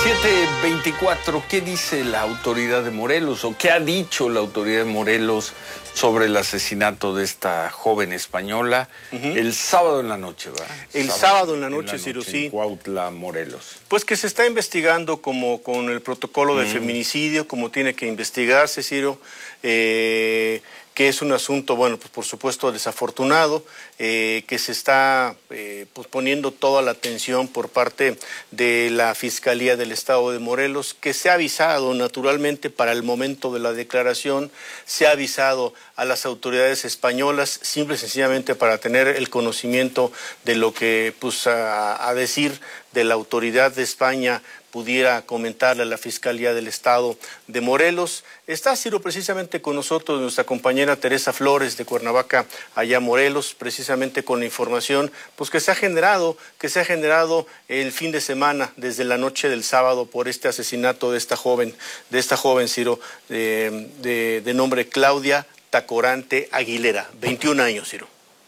7:24, ¿qué dice la autoridad de Morelos o qué ha dicho la autoridad de Morelos sobre el asesinato de esta joven española el sábado en la noche, ¿verdad? El sábado en la noche, Ciro, sí. En Cuautla, Morelos. Pues que se está investigando como con el protocolo de feminicidio, como tiene que investigarse, Ciro, que es un asunto, bueno, pues por supuesto desafortunado, que se está pues poniendo toda la atención por parte de la Fiscalía del Estado de Morelos, que se ha avisado naturalmente para el momento de la declaración, se ha avisado a las autoridades españolas, simple y sencillamente para tener el conocimiento de lo que, pues, a decir de la autoridad de España pudiera comentarle a la Fiscalía del Estado de Morelos. Está, Ciro, precisamente con nosotros nuestra compañera Teresa Flores de Cuernavaca, allá Morelos, precisamente con la información pues que se ha generado el fin de semana, desde la noche del sábado, por este asesinato de esta joven, Ciro, de nombre Claudia Tacorante Aguilera, 21 años, Ciro.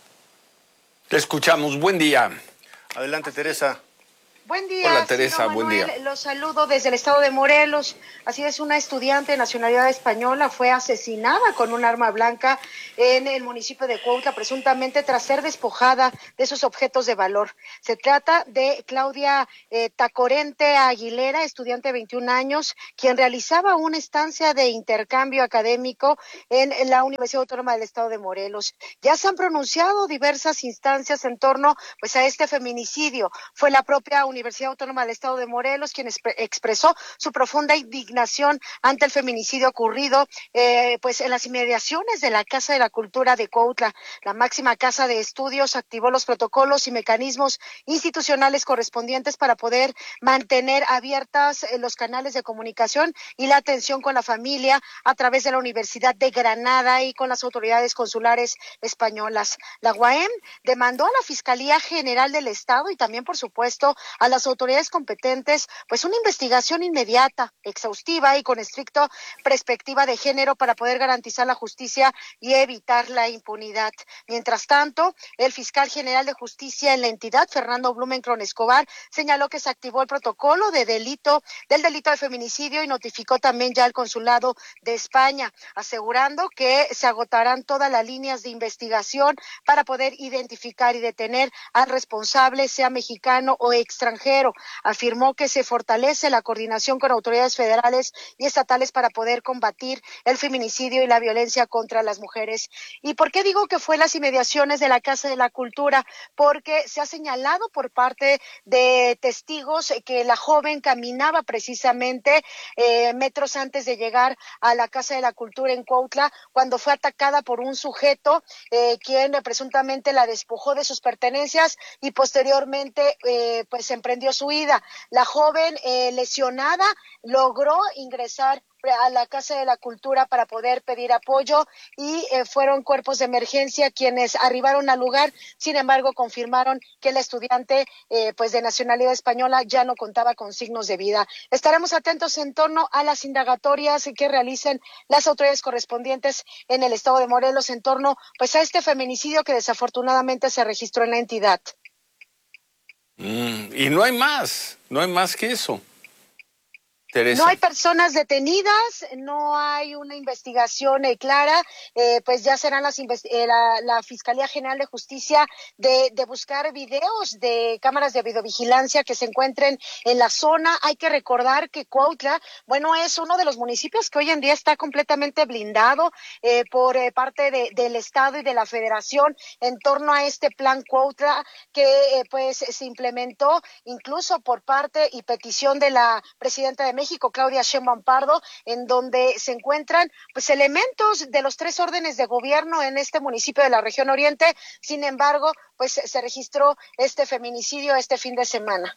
Te escuchamos, buen día. Adelante, Teresa. Buen día. Hola, Teresa, Manuel, buen día. Los saludo desde el estado de Morelos. Así es, una estudiante de nacionalidad española fue asesinada con un arma blanca en el municipio de Cuautla, presuntamente tras ser despojada de sus objetos de valor. Se trata de Claudia Tacorente Aguilera, estudiante de 21 años, quien realizaba una estancia de intercambio académico en la Universidad Autónoma del Estado de Morelos. Ya se han pronunciado diversas instancias en torno pues a este feminicidio. Fue la propia Universidad Autónoma del Estado de Morelos quien expresó su profunda indignación ante el feminicidio ocurrido pues en las inmediaciones de la Casa de la Cultura de Cuautla. La máxima casa de estudios activó los protocolos y mecanismos institucionales correspondientes para poder mantener abiertas los canales de comunicación y la atención con la familia a través de la Universidad de Granada y con las autoridades consulares españolas. La UAM demandó a la Fiscalía General del Estado y también, por supuesto, a las autoridades competentes, pues una investigación inmediata, exhaustiva y con estricta perspectiva de género para poder garantizar la justicia y evitar la impunidad. Mientras tanto, el fiscal general de justicia en la entidad, Fernando Blumenkron Escobar, señaló que se activó el protocolo del delito de feminicidio y notificó también ya al consulado de España, asegurando que se agotarán todas las líneas de investigación para poder identificar y detener al responsable, sea mexicano o extranjero. Afirmó que se fortalece la coordinación con autoridades federales y estatales para poder combatir el feminicidio y la violencia contra las mujeres. ¿Y por qué digo que fue en las inmediaciones de la Casa de la Cultura? Porque se ha señalado por parte de testigos que la joven caminaba precisamente metros antes de llegar a la Casa de la Cultura en Cuautla cuando fue atacada por un sujeto quien presuntamente la despojó de sus pertenencias y posteriormente pues emprendió su huida. La joven lesionada logró ingresar a la Casa de la Cultura para poder pedir apoyo y fueron cuerpos de emergencia quienes arribaron al lugar. Sin embargo, confirmaron que la estudiante pues de nacionalidad española ya no contaba con signos de vida. Estaremos atentos en torno a las indagatorias que realicen las autoridades correspondientes en el estado de Morelos en torno pues a este feminicidio que desafortunadamente se registró en la entidad. Y no hay más que eso. Teresa. No hay personas detenidas, no hay una investigación clara, pues ya serán la Fiscalía General de Justicia de buscar videos de cámaras de videovigilancia que se encuentren en la zona. Hay que recordar que Cuautla, bueno, es uno de los municipios que hoy en día está completamente blindado por parte del Estado y de la Federación en torno a este plan Cuautla que pues se implementó incluso por parte y petición de la presidenta de México, Claudia Sheinbaum Pardo, en donde se encuentran pues elementos de los 3 órdenes de gobierno en este municipio de la región oriente. Sin embargo, pues se registró este feminicidio este fin de semana.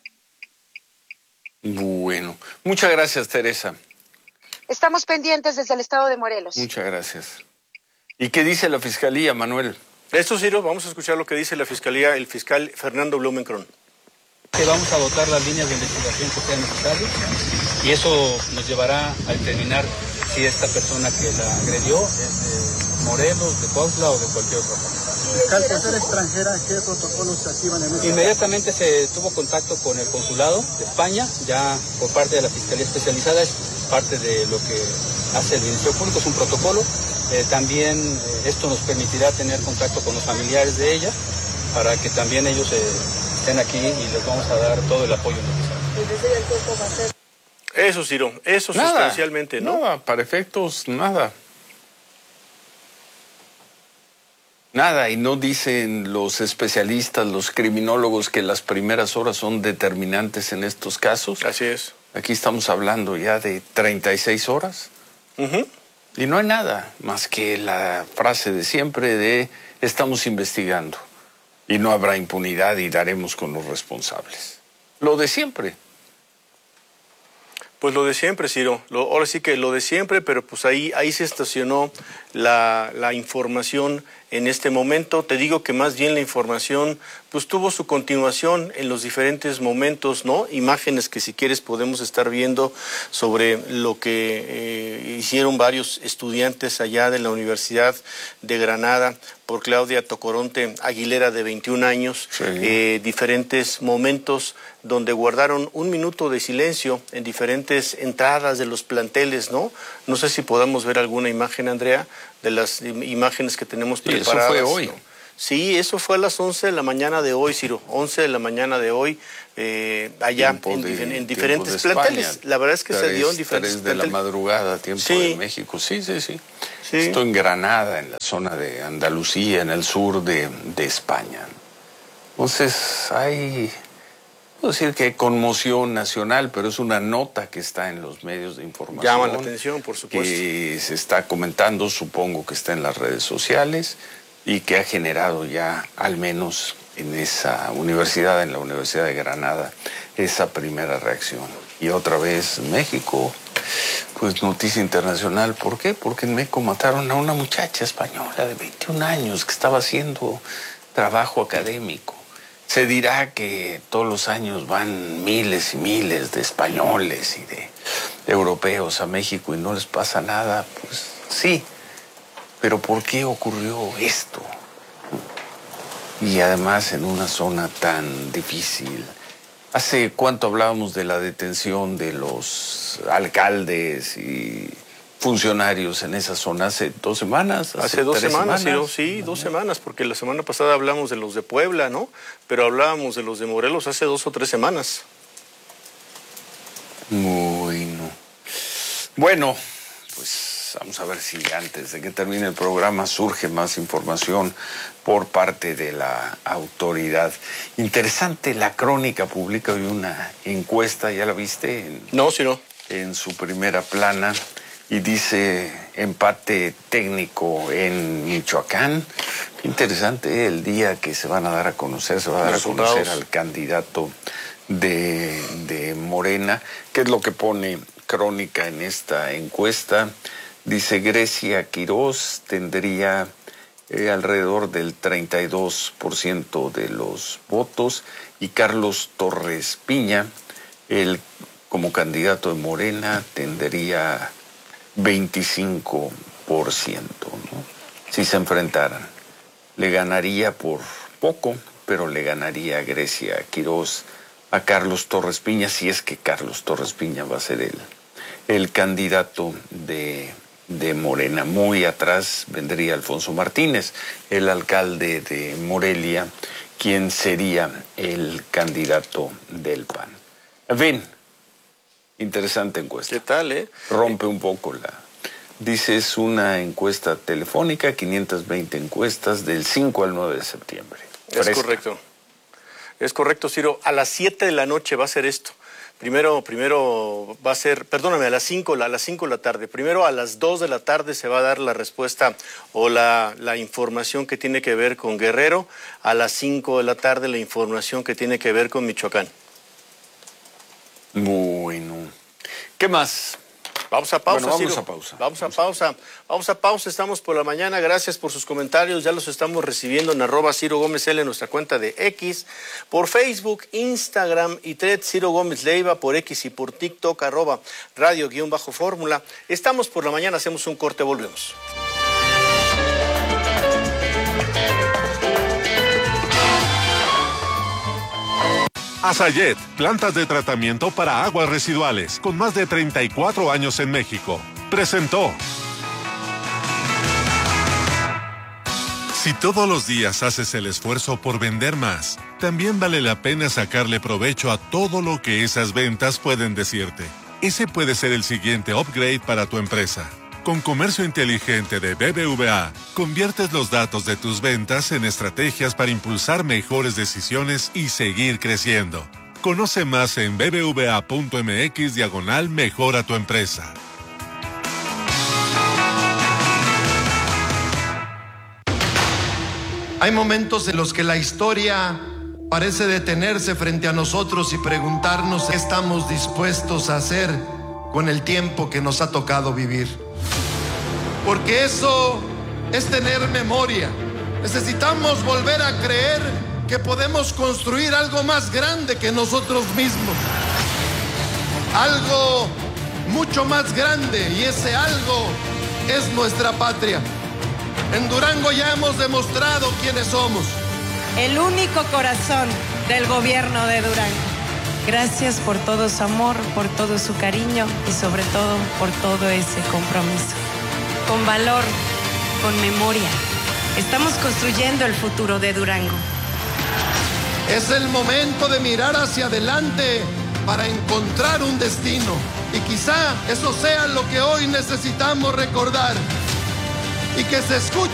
Bueno, muchas gracias, Teresa. Estamos pendientes desde el estado de Morelos. Muchas gracias. ¿Y qué dice la Fiscalía, Manuel? Esto, Ciro, vamos a escuchar lo que dice la Fiscalía, el fiscal Fernando Blumenkron. Que vamos a dotar las líneas de investigación que sean necesarias y eso nos llevará a determinar si esta persona que la agredió es de Morelos, de Cuautla o de cualquier otra parte. fiscal, por ser extranjera, ¿qué protocolos se activan en este caso? Inmediatamente se tuvo contacto con el consulado de España, ya por parte de la Fiscalía Especializada, es parte de lo que hace el Ministerio Público, es un protocolo. También esto nos permitirá tener contacto con los familiares de ella, para que también ellos estén aquí y les vamos a dar todo el apoyo necesario. Eso, Ciro, eso Nada, sustancialmente, ¿no? Nada, para efectos, nada. Nada, y no dicen los especialistas, los criminólogos, que las primeras horas son determinantes en estos casos. Así es. Aquí estamos hablando ya de 36 horas. Y no hay nada más que la frase de siempre de estamos investigando y no habrá impunidad y daremos con los responsables. Lo de siempre. Pues lo de siempre, Ciro. Ahora sí que lo de siempre, pero pues ahí se estacionó la información en este momento. Te digo que más bien la información pues tuvo su continuación en los diferentes momentos, ¿no? Imágenes que si quieres podemos estar viendo sobre lo que hicieron varios estudiantes allá de la Universidad de Granada por Claudia Tocoronte Aguilera, de 21 años. Sí. Diferentes momentos donde guardaron un minuto de silencio en diferentes entradas de los planteles, ¿no? No sé si podamos ver alguna imagen, Andrea, de las imágenes que tenemos preparadas. Eso fue hoy. ¿No? Sí, eso fue a las 11 de la mañana de hoy, Ciro. 11 de la mañana de hoy, allá en diferentes planteles. La verdad es que se dio en diferentes 3 de la madrugada, tiempo de México. Sí. Esto en Granada, en la zona de Andalucía, en el sur de España. Entonces, puedo decir que hay conmoción nacional, pero es una nota que está en los medios de información. Llama la atención, por supuesto. Que se está comentando, supongo que está en las redes sociales, y que ha generado ya, al menos en esa universidad, en la Universidad de Granada, esa primera reacción. Y otra vez México, pues noticia internacional. ¿Por qué? Porque en México mataron a una muchacha española de 21 años que estaba haciendo trabajo académico. Se dirá que todos los años van miles y miles de españoles y de europeos a México y no les pasa nada. Pues sí, pero ¿por qué ocurrió esto? Y además en una zona tan difícil. ¿Hace cuánto hablábamos de la detención de los alcaldes y funcionarios en esa zona? ¿Hace 2 semanas? Hace 2 semanas, sí, 2 semanas, porque la semana pasada hablamos de los de Puebla, ¿no? Pero hablábamos de los de Morelos hace 2 o 3 semanas. Bueno, pues vamos a ver si antes de que termine el programa surge más información por parte de la autoridad. Interesante, la Crónica publica hoy una encuesta, ¿ya la viste? No, sí, no. En su primera plana, y dice empate técnico en Michoacán. Interesante, el día que se van a dar a conocer, se va a dar a conocer al candidato de Morena. ¿Qué es lo que pone Crónica en esta encuesta? Dice Grecia Quirós tendría alrededor del 32% de los votos, y Carlos Torres Piña, como candidato de Morena, tendría 25%, ¿no? Si se enfrentaran. Le ganaría por poco, pero le ganaría Grecia Quirós a Carlos Torres Piña, si es que Carlos Torres Piña va a ser el candidato de Morena. Muy atrás vendría Alfonso Martínez, el alcalde de Morelia, quien sería el candidato del PAN. En fin, interesante encuesta. ¿Qué tal, Rompe un poco Dice, es una encuesta telefónica, 520 encuestas del 5 al 9 de septiembre. Es correcto. Es correcto, Ciro. A las 7 de la noche va a ser esto. Primero va a ser, perdóname, a las 5 de la tarde. Primero a las 2 de la tarde se va a dar la respuesta o la información que tiene que ver con Guerrero. A las 5 de la tarde la información que tiene que ver con Michoacán. Bueno. ¿Qué más? Vamos a pausa, Bueno, Ciro. Vamos a pausa, estamos por la mañana. Gracias por sus comentarios, ya los estamos recibiendo en @Ciro Gómez L, en nuestra cuenta de X, por Facebook, Instagram y Thread, Ciro Gómez Leiva, por X y por TikTok, @radio_fórmula. Estamos por la mañana, hacemos un corte, volvemos. Asayet, plantas de tratamiento para aguas residuales, con más de 34 años en México, presentó. Si todos los días haces el esfuerzo por vender más, también vale la pena sacarle provecho a todo lo que esas ventas pueden decirte. Ese puede ser el siguiente upgrade para tu empresa. Con Comercio Inteligente de BBVA, conviertes los datos de tus ventas en estrategias para impulsar mejores decisiones y seguir creciendo. Conoce más en bbva.mx/mejora tu empresa. Hay momentos en los que la historia parece detenerse frente a nosotros y preguntarnos qué estamos dispuestos a hacer con el tiempo que nos ha tocado vivir. Porque eso es tener memoria. Necesitamos volver a creer que podemos construir algo más grande que nosotros mismos. Algo mucho más grande, y ese algo es nuestra patria. En Durango ya hemos demostrado quiénes somos. El único corazón del gobierno de Durango. Gracias por todo su amor, por todo su cariño y sobre todo por todo ese compromiso. Con valor, con memoria, estamos construyendo el futuro de Durango. Es el momento de mirar hacia adelante para encontrar un destino. Y quizá eso sea lo que hoy necesitamos recordar. Y que se escuche